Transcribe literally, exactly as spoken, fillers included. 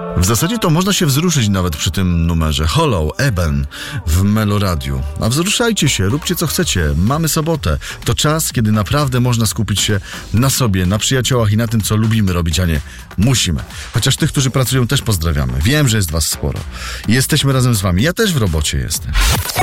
W zasadzie to można się wzruszyć nawet przy tym numerze. Hollow, Eben w Meloradiu. A wzruszajcie się, róbcie co chcecie. Mamy sobotę. To czas, kiedy naprawdę można skupić się na sobie, na przyjaciołach i na tym, co lubimy robić, a nie musimy. Chociaż tych, którzy pracują, też pozdrawiamy. Wiem, że jest was sporo. Jesteśmy razem z wami. Ja też w robocie jestem.